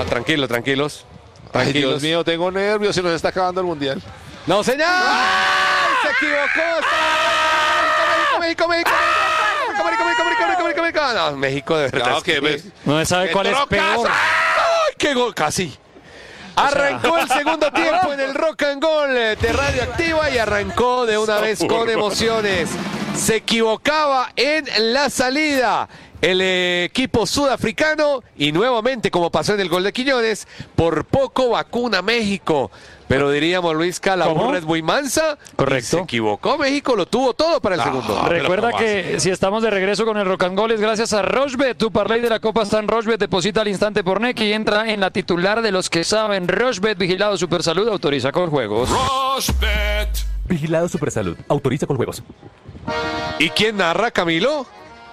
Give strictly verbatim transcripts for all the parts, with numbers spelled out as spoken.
tranquilo, tranquilos. Ay, Tranquilos. Dios mío, tengo nervios, se nos está acabando el mundial. ¡No, señor! ¡Se equivocó! México, México, México, México, México, México, México, México, México. No, México de verdad. No, es que ves. No se sabe ¡Qué cuál es trocas! peor. ¡Ay, qué gol! Casi. Arrancó el segundo tiempo en el Rock and Roll de Radioactiva y arrancó de una vez con emociones. Se equivocaba en la salida el equipo sudafricano y nuevamente, como pasó en el gol de Quiñones, por poco vacuna México. Pero diríamos, Luisca, la ¿Cómo? burra es muy mansa. Correcto. Se equivocó México, lo tuvo todo para el segundo. Ah, Recuerda pero que si estamos de regreso con el Rock and Roll es gracias a Rochebet. Tu parlay de la Copa está en Rochebet. Deposita al instante por N E C y entra en la titular de los que saben. Rochebet, vigilado Supersalud, autoriza con juegos. Rochebet. Vigilado Supersalud. Autoriza con juegos. ¿Y quién narra, Camilo?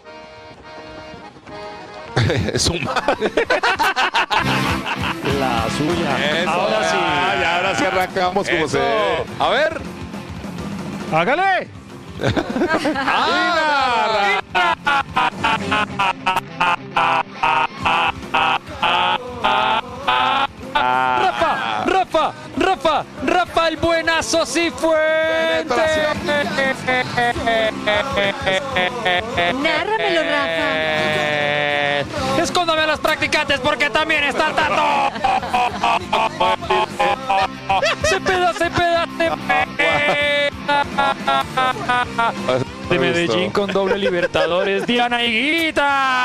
Es un La suya. Eso. Ahora sí. Ah, ya, ahora sí arrancamos como Eso. se... A ver. ¡Hágale! Rafa, Rafa, Rafa, Rafa, el buenazo Cifuentes. Nárramelo, Rafa. Escóndame a los practicantes porque también está el Tato. Se peda, se peda, se peda. De Medellín con doble Libertadores, Diana Higuita.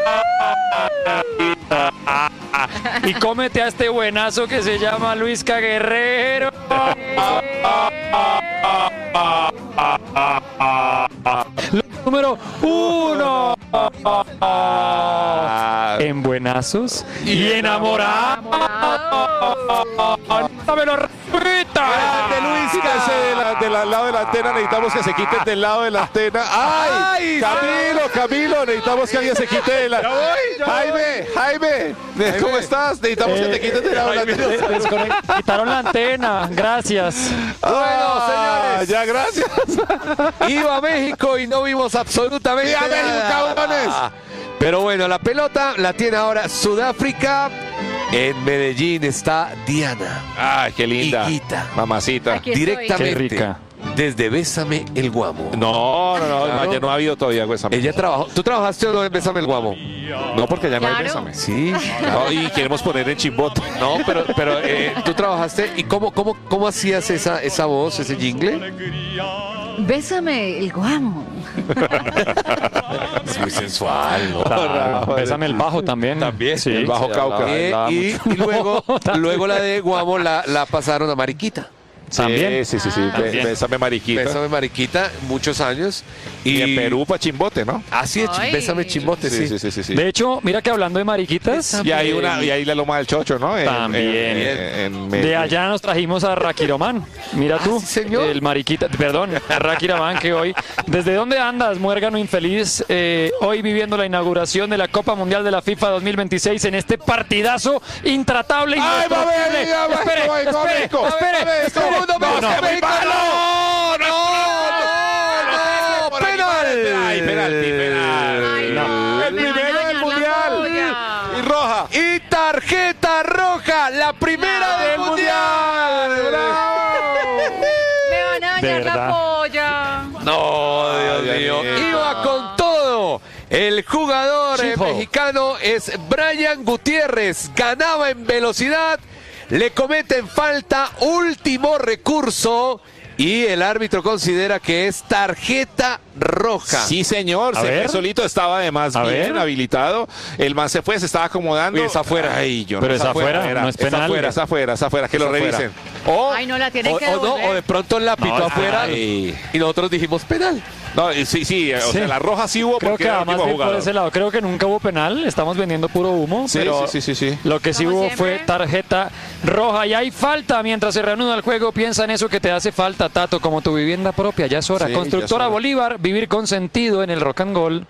Y cómete a este buenazo que se llama Luisca Guerrero. Número uno. En buenazos y enamorados. ¡Dámelo, Rafita! Grande Luis, quítese de la- del lado de la antena, necesitamos que se quiten del lado de la antena. ¡Ay! ¡Ay! Camilo, Camilo, necesitamos que alguien se quite de la... Jaime, Jaime, ¿cómo estás? Necesitamos que te quites del lado de la antena. Eh, desconect- Quitaron la antena, gracias. Bueno, Ah, señores. ya, gracias. Iba a México y no vimos absolutamente ¡Viva México, nada. cabrones! Pero bueno, la pelota la tiene ahora Sudáfrica. En Medellín está Diana. Ay, qué linda. Higuita. Mamacita. Aquí estoy. Directamente. Qué rica. Desde Bésame el Guamo. No, no, no, Claro. ayer no ha habido todavía Bésame. Ella trabajó. ¿Tú trabajaste o no en Bésame el Guamo? No, porque ya no hay Claro. Bésame. Sí. No, y queremos poner en chimbote. No, pero, pero eh, tú trabajaste. ¿Y cómo, cómo, cómo hacías esa, esa voz, ese jingle? Bésame el guamo. Es muy sensual, ¿no? Claro, bésame el bajo también. También, sí, el bajo sí, Cauca. hablaba- Eh, hablaba y, mucho. y luego, También. luego la de Guamo la, la pasaron a Mariquita. También. Sí, sí, sí. sí. También. Be- Bésame, mariquita. Bésame Mariquita, muchos años. Y, en Perú, para chimbote, ¿no? Así es, Ay. Bésame Chimbote, sí. sí, sí, sí, sí. De hecho, mira que hablando de mariquitas, Y hay una, y hay la loma del chocho, ¿no? En- También. en- en- en- de allá nos trajimos a Raquiromán. Mira tú, Ah, sí, señor. el mariquita, perdón, a Raquiromán que hoy. ¿Desde dónde andas, muérgano infeliz? Eh, hoy viviendo la inauguración de la Copa Mundial de la FIFA dos mil veintiséis en este partidazo intratable. ¡Ay, va a ver! indestructible. ¡Va a ver! Espere, ¡Va a ver! espere, México! espere, ¡Va a ver! espere. ¡Segundo, No, México! no. ¡México! ¡No! ¡No! ¡No! ¡Penal! ¡Ay, penalti, penal! Ay, no, ¡El me van a primero del dañar la mundial! polla. ¡Y roja! Y tarjeta roja, la primera No. del mundial. Me van a De dañar la verdad. polla. No, Dios Ay, mío. Dios mío. Iba con todo. El jugador eh, Chivo. mexicano es Brian Gutiérrez. Ganaba en velocidad. Le cometen falta. Último recurso. Y el árbitro considera que es tarjeta roja. Sí, señor. A Se ver. fue solito, estaba además A bien ver. habilitado. El man se fue, se estaba acomodando. Uy, es afuera. Ay, yo Pero no es afuera, era. no es Está penal. afuera, está afuera, está afuera. Que lo Está afuera. revisen. O, Ay, no la tienen O, que o no, devolver. o de pronto la pitó No, afuera ay. y nosotros dijimos penal. no, sí, sí, o Sí. sea, la roja sí hubo Creo porque que era va el más último bien por jugador. ese lado. Creo que nunca hubo penal. Estamos vendiendo puro humo. Sí, pero sí, sí, sí, sí. Lo que sí Como hubo siempre. fue tarjeta roja. Y hay falta mientras se reanuda el juego. Piensa en eso que te hace falta, Tato, como tu vivienda propia. Ya es hora. Sí, ya es Constructora hora. Bolívar, vivir con sentido en el Rock and Roll.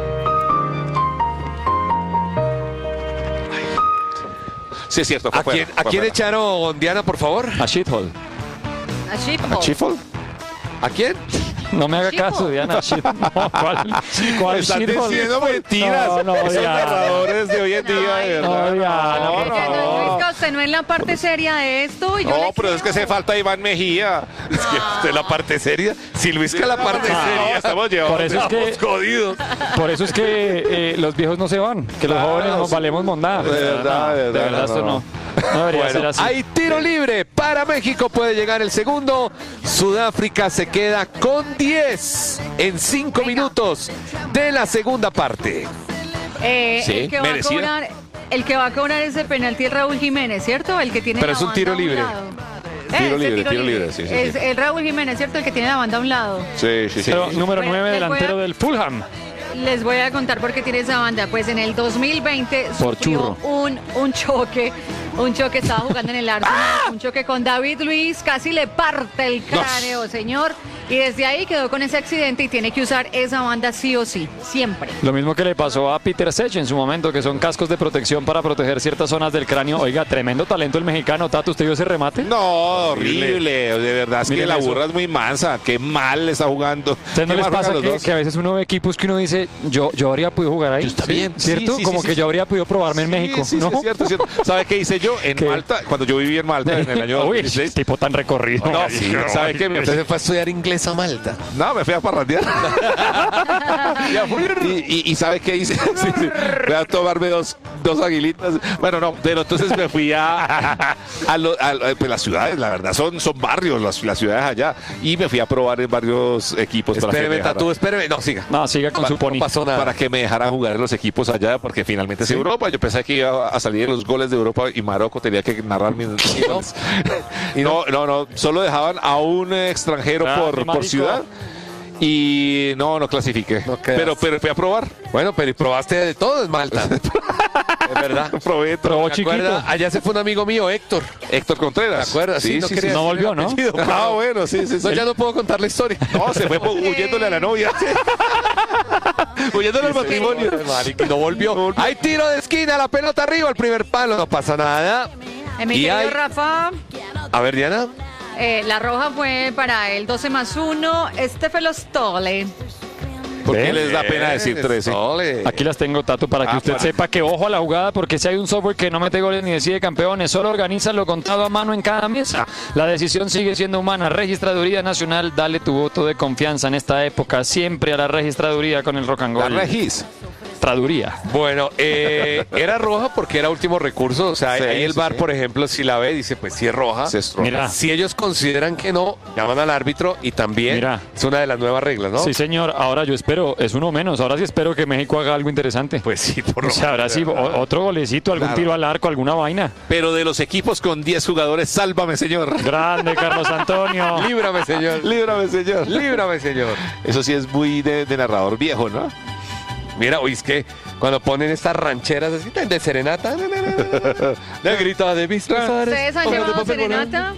Sí, es cierto. Fue ¿A fuera, quién, ¿a fue quién fuera. echaron, Diana, por favor? A Shithole. A Shithole. ¿A Chifol? ¿A quién? No me haga Shithole. caso, Diana. Shit, no, ¿cuál, cuál Están shithole? diciendo mentiras. No, no, Esos Diana. narradores de hoy en día, de No, verdad. Diana, por Oiga, favor. don Luisca, usted no es la parte seria de esto. Y yo No, le pero es que creo. se falta Iván Mejía. Es que usted es la parte seria. Si Luis que la parte Ah, seria. estamos llevando. Por eso es que- Estamos jodidos. Por eso es que eh, los viejos no se van, que los Claro, jóvenes nos sí. valemos mondar. De verdad, No, de verdad, verdad, esto no, no. No debería ser Bueno, así. hay tiro libre para México, puede llegar el segundo. Sudáfrica se queda con diez en cinco Venga. minutos de la segunda parte. Eh, Sí, el que va a merecido. cobrar, el que va a cobrar ese penalti es Raúl Jiménez, ¿cierto? El que tiene Pero la es un banda tiro a libre. lado. Tiro ese libre, tiro libre, sí, sí, es sí. el Raúl Jiménez, ¿cierto? El que tiene la banda a un lado. Sí, sí, sí. Pero número Bueno, nueve, les voy a- delantero del Fulham. Les voy a contar por qué tiene esa banda. Pues en el dos mil veinte Por sufrió churro. un, un choque. Un choque, estaba jugando en el Arsenal. Un choque con David Luiz. Casi le parte el cráneo, señor. Y desde ahí quedó con ese accidente y tiene que usar esa banda sí o sí. Siempre. Lo mismo que le pasó a Peter Sech en su momento, que son cascos de protección para proteger ciertas zonas del cráneo. Oiga, tremendo talento el mexicano. Tato, ¿usted vio ese remate? No, horrible. De verdad es que Miren la eso. burra es muy mansa. Qué mal está jugando. ¿Ustedes no Qué les mal pasa juegan que, los dos. que a veces uno ve equipos que uno dice, yo, yo habría podido jugar ahí? Yo también. Sí, ¿cierto? Sí, sí, Como sí, que sí. yo habría podido probarme en Sí, México, sí, ¿no? sí, es cierto, es cierto. ¿Sabe qué hice yo? En ¿Qué? Malta, cuando yo viví en Malta en el año Uy, dos mil dieciséis. tipo tan recorrido. No, sí, ¿sabe qué? Me Usted se fue a estudiar inglés a Malta. No, me fui a parrandear. y, y, y ¿sabe qué hice? Sí, sí. Fui a tomarme dos, dos aguilitas. Bueno, no, pero entonces me fui a, a, lo- a- a- pues las ciudades, la verdad, son, son barrios las, las ciudades allá. Y me fui a probar en varios equipos para que, me Espéreme, dejaran, Tatú, espéreme. No, siga. No, siga con su pony. No pasó nada. para que me dejaran jugar en los equipos allá, porque finalmente es Europa. Yo pensé que iba a salir los goles de Europa y Marocco tenía que narrar mis mis goles. No, no, no, solo dejaban a un extranjero Ah, por, qué por marico. ciudad. Y no, no clasifiqué. No quedas. pero, pero fui a probar. Bueno, pero y probaste de todo en Malta. Es verdad. Probé todo. Probó ¿Te chiquito. acuerdas? Allá se fue un amigo mío, Héctor. Héctor Contreras. ¿Te acuerdas? Sí, no sí, quería sí. No decir el volvió, ¿no? apellido, Ah, pero- bueno, sí, sí, sí. No, ya no puedo contar la historia. No, se fue po- huyéndole a la novia. huyéndole al matrimonio. Marica, y no volvió. Hay tiro de esquina, la pelota arriba, el primer palo, no pasa nada. Eh, mi Y querido hay- Rafa, A ver, Diana. eh, la roja fue para el doce más uno. Stefano Stole. ¿Por qué ¿Ven? les da pena decir trece? Ole. Aquí las tengo, Tato, para que Ah, usted para- sepa que ojo a la jugada, porque si hay un software que no mete goles ni decide campeones, solo organiza lo contado a mano en cada mesa. La decisión sigue siendo humana. Registraduría Nacional, dale tu voto de confianza en esta época. Siempre a la registraduría con el rock and La roll. Regis. Registraduría. Bueno, eh, era roja porque era último recurso. O sea, Sí, ahí el sí, V A R, sí. por ejemplo, si la ve, dice, pues sí es roja. Se estroja. Mira. Si ellos consideran que no, llaman al árbitro y también Mira. es una de las nuevas reglas, ¿no? Sí, señor. Ahora yo espero, es uno menos. Ahora sí espero que México haga algo interesante. Pues sí, por O lo sea, ahora sí, o- otro golecito, algún Claro. tiro al arco, alguna vaina. Pero de los equipos con diez jugadores, sálvame, señor. Grande, Carlos Antonio. Líbrame, señor. Líbrame, señor. Líbrame, señor. Eso sí es muy de, de narrador viejo, ¿no? Mira, oye, es que cuando ponen estas rancheras así tan de serenata, na, na, na, na, na, grita de mis pesares, ¿Ustedes han hojas de llevado papel volando. serenata?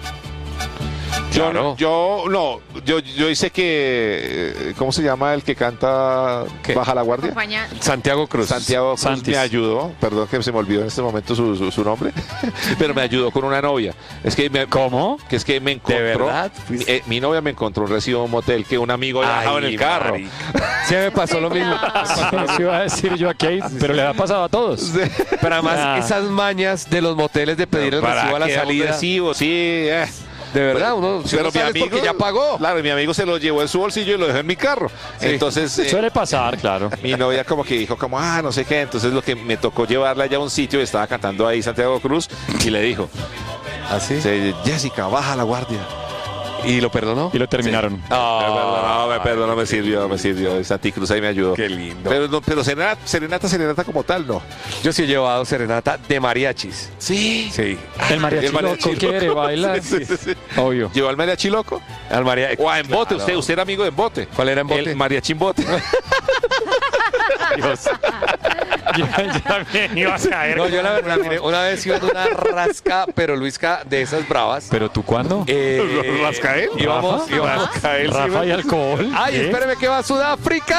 Yo, Claro. yo no, yo, yo hice que, eh, ¿cómo se llama el que canta ¿Qué? Baja la Guardia? Acompaña- Santiago Cruz. Santiago Cruz Santis. me ayudó, perdón que se me olvidó en este momento su, su, su nombre, pero me ayudó con una novia. Es que me, ¿Cómo? que es que me encontró, verdad? mi, eh, mi novia me encontró un recibo en un motel que un amigo había dejado en el carro. marica. Sí, me pasó lo mismo. Eso iba a decir yo aquí, pero le ha pasado a todos. Pero además, Ah. esas mañas de los moteles de pedir el ¿Para recibo a la qué un salida. recibo? Sí, eh. De verdad, uno, si uno Pero mi sale es amigo, porque ya pagó. Claro, mi amigo se lo llevó en su bolsillo y lo dejó en mi carro. Sí. Entonces, eh, Suele pasar, claro. mi novia como que dijo como, ah, no sé qué. Entonces lo que me tocó llevarla allá a un sitio, estaba cantando ahí Santiago Cruz y le dijo, ¿Así? "Se- Jessica, baja la guardia. ¿Y lo perdonó? Y lo terminaron. Ah, Me perdonó, me perdonó, me sirvió, me sirvió. Santi Cruz ahí me ayudó. Qué lindo. Pero, no, pero serenata, serenata, serenata como tal, no. Yo sí he llevado serenata de mariachis. Sí. Sí. El mariachi, El mariachi loco loco. quiere bailar. Sí, sí, sí. Obvio. ¿Llevó al mariachi loco? Al mariachi. O a en bote, Claro. usted, usted era amigo de en bote. ¿Cuál era en bote? El mariachi en bote. Dios. ya, ya me iba a caer. No, yo la verdad, mire, una vez iba en una rasca, pero Luisca, de esas bravas. ¿Pero tú cuándo? Eh, ¿Rascael? Íbamos, Rafa, íbamos. Rascael, sí, Rafa y ¿no? alcohol. ¡Ay, ¿Qué? espéreme que va a Sudáfrica!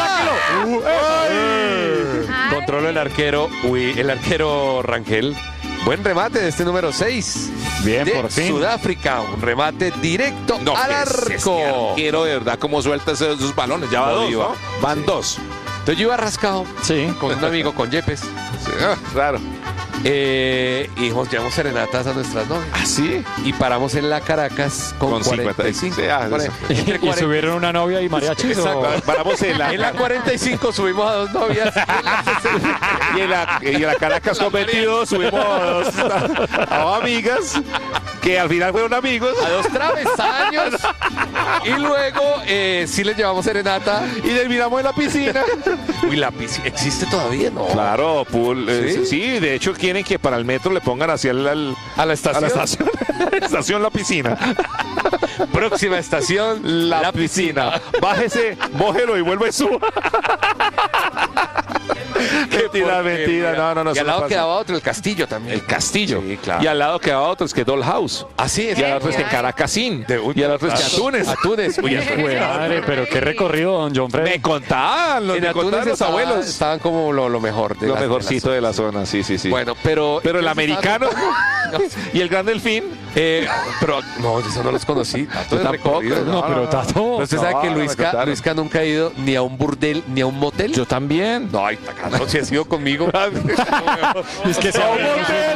Ay. Controla el arquero, uy, el arquero Rangel. Buen remate de este número seis. Bien, de por fin. Sudáfrica. Un remate directo No, al ese- ese arco. arquero, de verdad, cómo suelta esos, esos balones. Ya va dos, Bolívar. ¿no? Van Sí. dos. Entonces yo iba rascado Sí. con un amigo, con Yepes. Sí, ah, raro. Eh, y dijimos, llevamos serenatas a nuestras novias. ¿Ah, sí? Y paramos en la Caracas con, Con cuarenta y cinco. cincuenta y cinco. Ah, Cuare- eso. entre ¿Y cuarenta subieron una novia y mariachis? o- Exacto. Paramos en la, En la cuarenta y cinco subimos a dos novias. y en la, y en la Caracas con veintidós subimos a dos, a dos amigas que al final fueron amigos. A dos travesaños. Y luego eh, sí les llevamos serenata. Y terminamos en la piscina. Uy, la piscina existe todavía, ¿no? Claro, pool. eh, ¿Sí? ¿Sí? De hecho quieren que para el metro le pongan hacia el, al- A la estación. a la estación. estación la piscina. Próxima estación, La, piscina. Bájese, mójelo y vuelve su. mentira, Porque, mentira. mira, No, no, no. Y eso al no lado pasa. quedaba otro, el castillo también. El castillo. Sí, claro. Y al lado quedaba otro, es que Dollhouse. Así es. Y al otro es que Ay. Caracasín. De un- Y al otro es que Claro. Atunes. Atunes. Uy, Atunes. Jue madre, pero qué recorrido, don John Freddy. Me contaban, los, En me Atunes contaban los estaba- abuelos. estaban como lo, lo mejor. De Lo la- de mejorcito de la zona, sí, sí, sí. Bueno, pero... Pero el americano No, y el gran delfín. eh, pero no, eso no los conocí. Tato de tampoco, recorrido, No, pero Tato. Pero usted sabe No, que no, Luisca, me contaron. Luisca nunca ha ido ni a un burdel ni a un motel. Yo también. No, ay, Tacato, si ha sido conmigo. Es que se Luisca,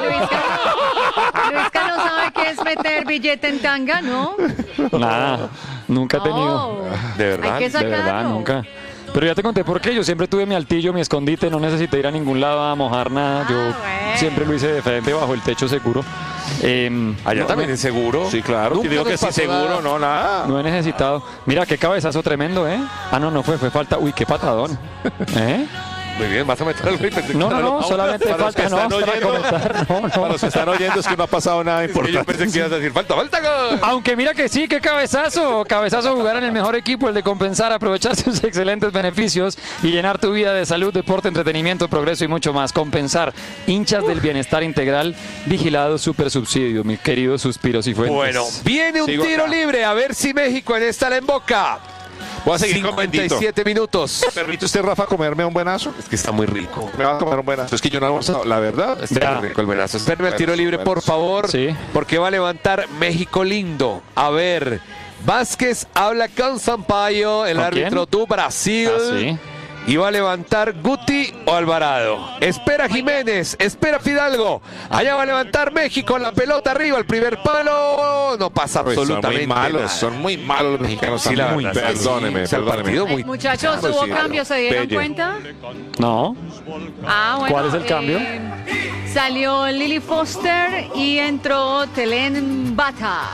Luisca, Luisca no sabe qué es meter billete en tanga, ¿no? Nada, nunca he tenido. No. De verdad, Hay que De sacarlo. verdad, nunca. Pero ya te conté por qué. Yo siempre tuve mi altillo, mi escondite, no necesité ir a ningún lado a mojar nada. Yo bueno. siempre lo hice de frente, bajo el techo seguro. Eh, Allá no, también no, es seguro. Sí, claro. Nunca Y digo nos que sí, pasó seguro, nada. no, nada. no he necesitado. Mira, qué cabezazo tremendo, ¿eh? Ah, no, no fue, fue falta. Uy, qué patadón. ¿Eh? Muy bien, vas a meter algo y pensé que No, no, era no, lo- solamente para los que falta, no, están para oyendo. comentar. No, no. Para los que están oyendo es que no ha pasado nada Es que yo importante. pensé que ibas a decir, falta, falta gol. Aunque mira que sí, qué cabezazo. Cabezazo jugar en el mejor equipo, el de compensar, aprovechar sus excelentes beneficios y llenar tu vida de salud, deporte, entretenimiento, progreso y mucho más. Compensar, hinchas del bienestar integral, vigilado super subsidio, mis queridos suspiros y fuentes. Bueno, viene un Sigo tiro acá. libre. A ver si México en esta la emboca. Voy a seguir cincuenta y con siete minutos. ¿Permite usted, Rafa, comerme un buenazo? Es que está muy rico. Me va a comer un buenazo. Es que yo no he almorzado, la verdad. Está Ya. muy rico el venazo. Espérame el tiro Buenos, libre, por buenos. favor. Sí. Porque va a levantar México lindo. A ver, Vázquez habla con Sampaio, el ¿Con árbitro quién? du Brasil. Ah, sí. Y va a levantar Guti o Alvarado. Espera Jiménez, espera Fidalgo. Allá va a levantar México la pelota arriba, el primer palo. No pasa Pues absolutamente son muy malos, nada. son muy malos los mexicanos. Sí, la muy, verdad, sí, perdóneme, o sea, el perdóneme. partido muy... Muchachos, Claro, ¿hubo sí, cambios? ¿Se dieron Pelle. cuenta? No, Ah, bueno, ¿Cuál es el cambio? eh, salió Lily Foster y entró Telen Bata.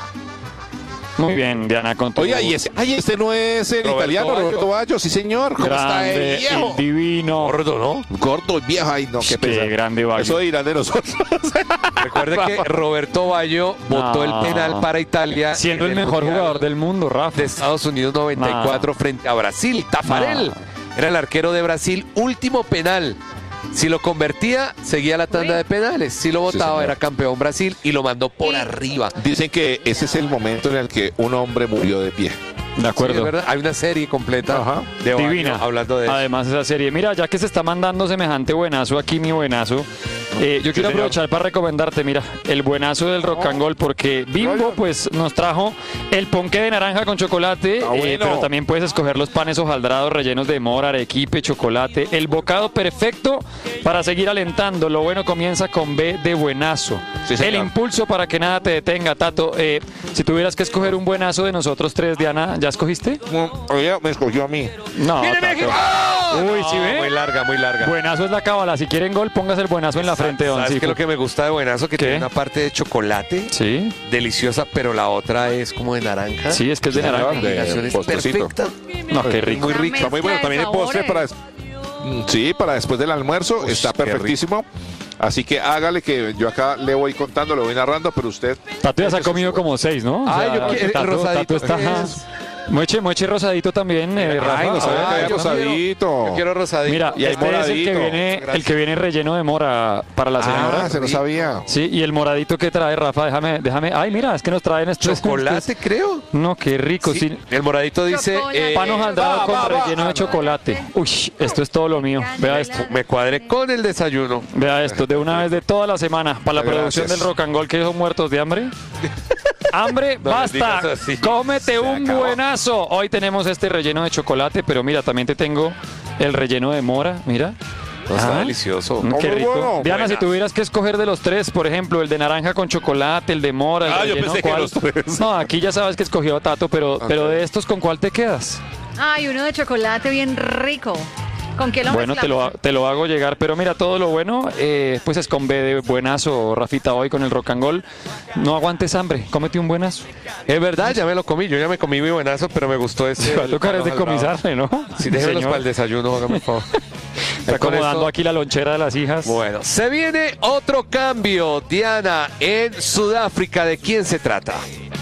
muy bien, Diana, con tu Oiga, y ese, ay, este no es el Roberto italiano, Baggio. Roberto Baggio, sí señor. ¿Cómo está grande, el viejo? el divino. Gordo, ¿no? Gordo, viejo, ay, no, qué Qué pesar. grande Baggio. Eso dirán de nosotros. Recuerde que Roberto Baggio votó el No. penal para Italia. Siendo en el mejor Mundial jugador del mundo, Rafa. de Estados Unidos noventa y cuatro frente a Brasil. Tafarel No. era el arquero de Brasil, último penal. Si lo convertía, seguía la tanda Uy. de penales. Si lo votaba, señor. era campeón Brasil y lo mandó por Y- arriba. Dicen que ese es el momento en el que un hombre murió de pie. De Sí, acuerdo. es verdad. Hay una serie completa Ajá. de Baggio Divina. hablando de eso. Además, esa serie. Mira, ya que se está mandando semejante buenazo aquí, mi buenazo, eh, yo quiero señor. aprovechar para recomendarte, mira, el buenazo del Rock and Roll, porque Bimbo, pues, nos trajo el ponqué de naranja con chocolate, Ah, eh, bueno. pero también puedes escoger los panes hojaldrados rellenos de mora, arequipe, chocolate, el bocado perfecto para seguir alentando. Lo bueno comienza con B de buenazo. Sí, el señor. impulso para que nada te detenga, Tato. Eh, si tuvieras que escoger un buenazo de nosotros tres, Diana, ¿ya escogiste? Oye, me escogió a mí. No, ¡Viene Tato. México! Uy, ¿sí No, ve? muy larga, muy larga. Buenazo es la cábala. Si quieren gol, pongas el buenazo en la frente, don ¿Sabes qué Cifu. es lo que me gusta de Buenazo? Que ¿Qué? tiene una parte de chocolate Sí, deliciosa, pero la otra es como de naranja. sí, es que es de La naranja. combinación es postrecito. perfecta. No, qué rico. Muy Una rico, está muy bueno. mezcla También de el postre para... sabores. Mm, Sí, para después del almuerzo. Uy, está qué perfectísimo. Así que hágale que yo acá le voy contando, le voy narrando, pero usted... Tato ya se ha comido como seis, ¿no? O Ay, sea, yo quiero- Tato, rosadito, Tato está... ¿qué es? Moche, moche rosadito también, eh, Rafa. Ay, no sabía que Ay, había yo rosadito. Yo quiero rosadito. Mira, Y hay este es el que moradito. viene, el que viene relleno de mora para la señora. Ah, se lo sabía. Sí, y el moradito que trae Rafa, déjame, déjame. Ay, mira, es que nos traen estos chocolate, creo. No, qué rico. Sí. El moradito dice Chocolate. eh, Pan hojaldrado va, con va, va. relleno de chocolate. Uy, esto es todo lo mío. Vea esto. me cuadré con el desayuno. Vea esto, de una vez de toda la semana, para la Gracias. producción del Rock and Roll, que son muertos de hambre. Hambre, No me basta. digas así. Cómete Se un acabó. buenazo. Hoy tenemos este relleno de chocolate, pero mira, también te tengo el relleno de mora, mira. No, está Ah. delicioso. Mm, qué muy rico. bueno. Diana, si Buenas. tuvieras que escoger de los tres, por ejemplo, el de naranja con chocolate, el de mora, el Ah, yo relleno, pensé que ¿cuál? los tres. No, aquí ya sabes que escogió Tato, pero, pero de estos, ¿con cuál te quedas? Ay, uno de chocolate bien rico. ¿Con qué lo Bueno, te lo, mezclamos? te lo hago llegar, pero mira, todo lo bueno, eh, pues es con B de buenazo, Rafita, hoy con el Rock and Roll. No aguantes hambre, cómete un buenazo. Es verdad, ya me lo comí. Yo ya me comí mi buenazo, pero me gustó este. Va a tocar es el pan decomisarle, ¿no? hojaldrado. Sí, déjenos Señor. para el desayuno, hágame el favor. Está Ya con acomodando esto- aquí la lonchera de las hijas. Bueno, se viene otro cambio, Diana, en Sudáfrica. ¿De quién se trata?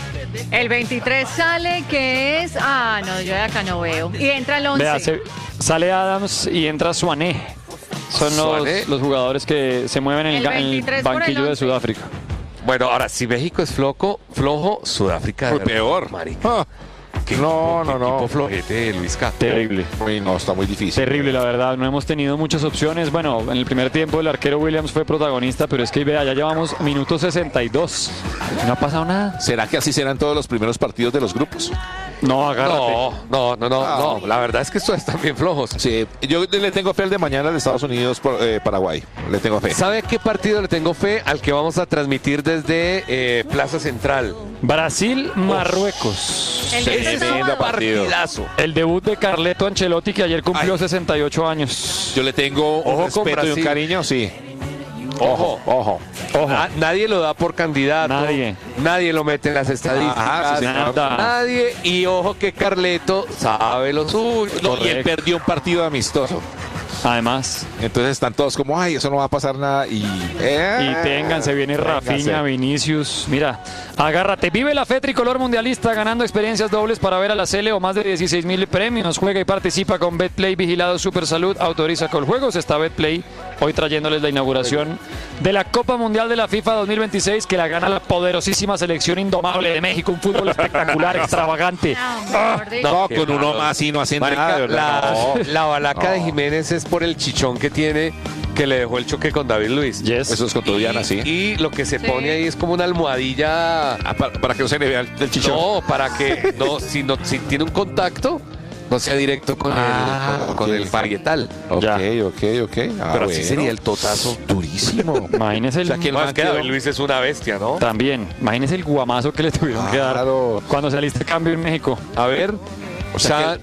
El veintitrés sale, que es... Ah, no, yo de acá no veo. Y entra el once. Vea, se- sale Adams y entra Suané. Son los, Suané. los jugadores que se mueven en el, El ga- en el veintitrés por el banquillo de once. Sudáfrica. Bueno, ahora, si México es flojo, flojo, Sudáfrica de Fue peor. verdad, marica. Ah, Qué No, equipo- no, qué no. equipo flojete, Luisca. Terrible. Uy, no, está muy difícil. Terrible, la verdad. No hemos tenido muchas opciones. Bueno, en el primer tiempo el arquero Williams fue protagonista, pero es que vea, ya llevamos minuto sesenta y dos. No ha pasado nada. ¿Será que así serán todos los primeros partidos de los grupos? No, agárrate. No, no, no, no, Ah. no. La verdad es que estos están bien flojos. Sí, yo le tengo fe al de mañana de Estados Unidos, por, eh, Paraguay. Le tengo fe. ¿Sabe a qué partido le tengo fe? Al que vamos a transmitir desde eh, Plaza Central. Brasil, Marruecos. El Ese es Tremendo un partido. partidazo. El debut de Carleto Ancelotti, que ayer cumplió Ay. sesenta y ocho años. Yo le tengo Ojo un con respeto y un Brasil. cariño, sí. Ojo. Ojo. Ojo. Na- nadie lo da por candidato. Nadie. Nadie lo mete en las estadísticas. Ajá, sí, señor. Nada. Nadie. Y ojo que Carleto sabe lo suyo. No, y él Correcto. perdió un partido amistoso. Además. Entonces están todos como, ay, eso no va a pasar nada. Y, eh, Y ténganse, viene ténganse. Rafinha, Vinicius. Mira, agárrate. Vive la fe tricolor mundialista ganando experiencias dobles para ver a la Cele o más de dieciséis mil premios. Juega y participa con Betplay, vigilado Super Salud, autoriza con juegos. Está Betplay hoy trayéndoles la inauguración de la Copa Mundial de la FIFA dos mil veintiséis, que la gana la poderosísima selección indomable de México. Un fútbol espectacular, extravagante. No, mejor dicho. No, Qué con uno malo. más y no hacen Marica, nada, de verdad. la, No. la balaca de No. Jiménez es por el chichón que tiene, que le dejó el choque con David Luis. Yes. Eso es con todo Diana, sí. Y lo que se Sí. pone ahí es como una almohadilla. Ah, para, para que no se le vea el chichón. No, para que no, si no, si tiene un contacto, no sea directo con Ah, el, con, con ok. el parietal. Ok, Ya. ok, ok. Ah, Pero así bueno. sería el totazo. Durísimo. Imagínese el, O sea, que el Más man que David quedó- Luis es una bestia, ¿no? también. Imagínese el guamazo que le tuvieron que dar Claro. cuando saliste a cambio en México. A ver, O sea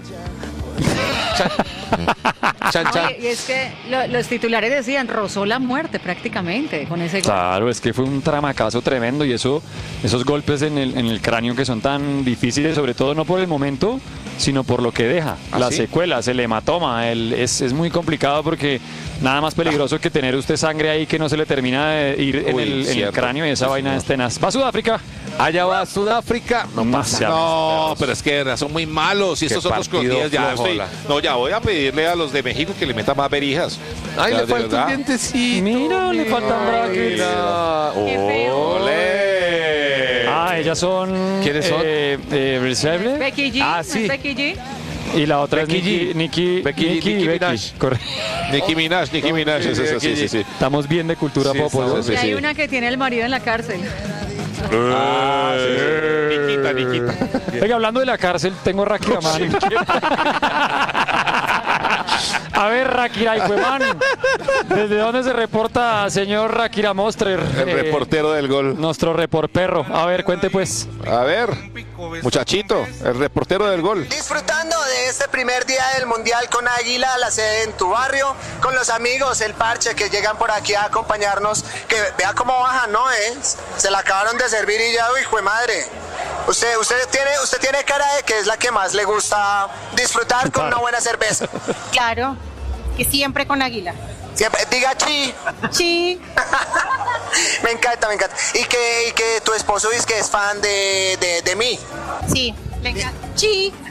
Chan, Chan, chan. Oye, y es que lo- los titulares decían, rozó la muerte prácticamente con ese gol. Claro, es que fue un tramacazo tremendo y eso, esos golpes en el, en el cráneo que son tan difíciles, sobre todo no por el momento, sino por lo que deja, ¿Ah, las sí? secuelas, el hematoma, el, es, es muy complicado porque nada más peligroso que tener usted sangre ahí que no se le termina de ir en Uy, el, en el cierto. cráneo y esa Sí, vaina señor. es tenaz. Va a Sudáfrica. Allá va Sudáfrica. No pasa nada. No, pero es que de verdad son muy malos. Y Qué estos otros partido días ya flojo, estoy- la- No, ya voy a pedirle a los de México que le metan más berijas. Ay, Ya, le de falta un verdad. dientecito. Mira, le faltan brackets. Mira. Qué feo. ¡Ole! Ah, ellas son... ¿Quiénes son? Eh, eh, Reserve. Becky G, Ah, ¿no sí. es Becky G? Y la otra Becky es G. Nicki, Nicki, Becky G, Nicki y Nicki Becky. Minaj. Correcto. Nicki Minaj, Nicki Minaj. sí, Sí, sí, sí, Becky sí, G. sí. Estamos bien de cultura Sí, pop. estamos ¿no? Y Sí, hay sí. una que tiene el marido en la cárcel. Ah, sí, sí. Niquita, Niquita. Oiga, hablando de la cárcel, tengo Rakiraman. A ver, Rakira, Hijueman, ¿desde dónde se reporta, señor Rakira Mostrer? El Eh, reportero del gol. Nuestro reporperro. A ver, cuente pues. A ver, muchachito, el reportero del gol. Disfrutando de este primer día del Mundial con Águila, la sede en tu barrio, con los amigos, el parche que llegan por aquí a acompañarnos, que vea cómo bajan, ¿no? ¿Eh? Se la acabaron de servir y ya, hijo de madre. Usted, usted, tiene, usted tiene cara de que es la que más le gusta disfrutar con una buena cerveza. Claro, que siempre con Águila. Siempre, diga chi. Sí. Me encanta, me encanta. Y que, y que tu esposo dice que es fan de, de, de mí. Sí, venga. Sí.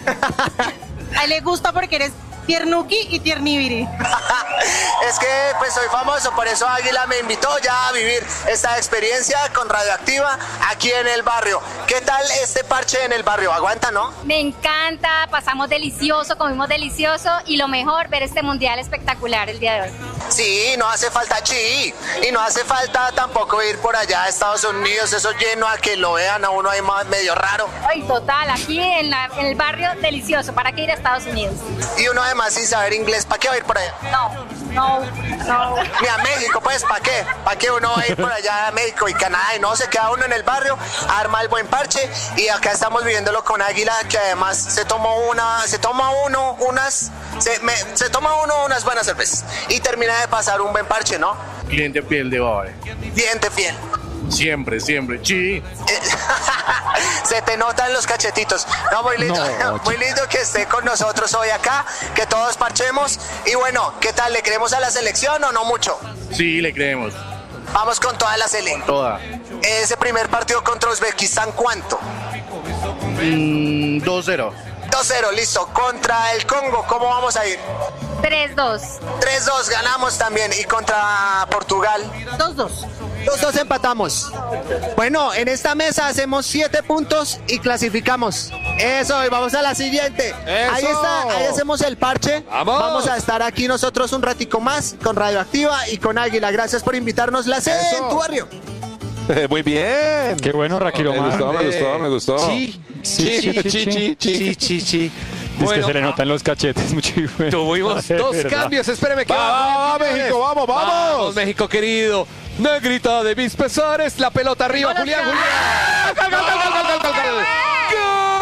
A él le gusta porque eres tiernuki y tiernibiri. Es que pues soy famoso, por eso Águila me invitó ya a vivir esta experiencia con Radioactiva aquí en el barrio. ¿Qué tal este parche en el barrio? ¿Aguanta, no? Me encanta, pasamos delicioso, comimos delicioso y lo mejor, ver este mundial espectacular el día de hoy. Sí, no hace falta chi y no hace falta tampoco ir por allá a Estados Unidos, eso lleno a que lo vean a uno ahí más medio raro. Ay, total, aquí en, la- en el barrio delicioso, ¿para qué ir a Estados Unidos? Y uno además sin saber inglés, ¿para qué va a ir por allá? No, no, no. Ni a México, pues, ¿para qué? ¿Para qué uno va a ir por allá a México y Canadá? Y no, se queda uno en el barrio, arma el buen parche y acá estamos viviéndolo con Águila, que además se tomó una, se toma uno unas, se, me- se toma uno unas buenas cervezas y termina de pasar un buen parche, ¿no? Cliente fiel de Bavare. Cliente fiel. Siempre, siempre. Sí. Se te notan los cachetitos. No, muy lindo, No, muy lindo que esté con nosotros hoy acá, que todos parchemos. Y bueno, ¿qué tal? ¿Le creemos a la selección o no mucho? Sí, le creemos. Vamos con toda la selección. Toda. Ese primer partido contra Uzbekistán, ¿cuánto? Mm, dos cero. dos cero, listo. Contra el Congo, ¿cómo vamos a ir? tres dos. tres dos, ganamos también. Y contra Portugal. Dos, dos. Los dos empatamos. Bueno, en esta mesa hacemos siete puntos y clasificamos. Eso, y vamos a la siguiente. Eso. Ahí está, ahí hacemos el parche. Vamos. a estar aquí nosotros un ratico más con Radioactiva y con Águila. Gracias por invitarnos. La sede Eso. en tu barrio. Muy bien. Qué bueno, Me Raquiromán. gustó, me gustó, me gustó. Sí, Sí, sí, sí, sí, sí, sí, sí, sí. Es Bueno, que se le notan los cachetes mucho. Bueno. tuvimos De dos verdad. cambios. Espéreme que Va, va, va, México, vamos, vamos. Vamos, México querido. Negrita de mis pesares. La pelota arriba, Julián, Julián. ¡Gol, gol, gol, gol, gol, gol, gol!